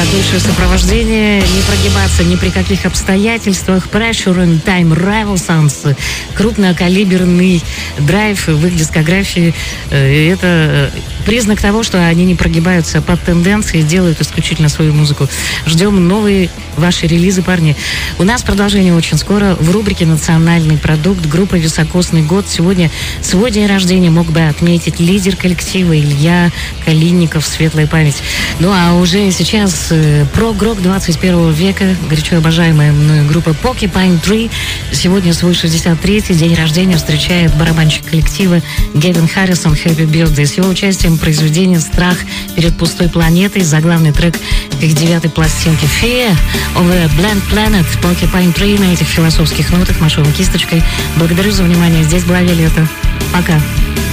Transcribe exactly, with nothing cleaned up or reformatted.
лучшее сопровождение, не прогибаться ни при каких обстоятельствах. Pressure and Time Revolutions, крупнокалиберный драйв в их дискографии. Это признак того, что они не прогибаются под тенденции, делают исключительно свою музыку. Ждем новые ваши релизы, парни. У нас продолжение очень скоро в рубрике «Национальный продукт». Группа «Високосный год». Сегодня свой день рождения мог бы отметить лидер коллектива Илья Калинников, светлая память. Ну а уже сейчас э, прог-рок двадцать первого века, горячо обожаемая мною группа Porcupine Tree. Сегодня свой шестьдесят третий день рождения встречает барабанщик коллектива Гевин Харрисон. Happy Birthday. С его участием произведение «Страх перед пустой планетой», заглавный трек их девятой пластинки Fear of a Blank Planet. Porcupine Tree на этих философских нотах, машу вам кисточкой. Благодарю за внимание. Здесь была Виолетта. Пока.